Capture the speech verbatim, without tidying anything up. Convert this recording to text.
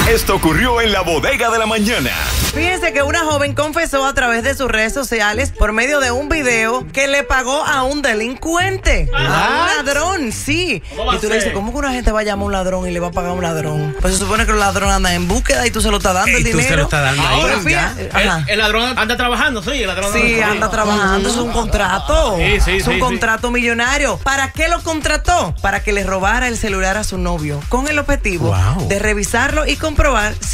Esto ocurrió en la bodega de la mañana. Fíjense que una joven confesó a través de sus redes sociales por medio de un video que le pagó a un delincuente, a un ladrón, sí. Y tú le dices, ¿cómo que una gente va a llamar a un ladrón y le va a pagar a un ladrón? Pues se supone que el ladrón anda en búsqueda y tú se lo estás dando el tú dinero. se lo estás dando ahí, Ahora, fíjate, El, el ladrón anda trabajando, sí, el ladrón Sí, anda trabajando, es un contrato. Sí, sí, es un sí, contrato sí. millonario. ¿Para qué lo contrató? Para que le robara el celular a su novio, con el objetivo Wow. de revisarlo y comprobar si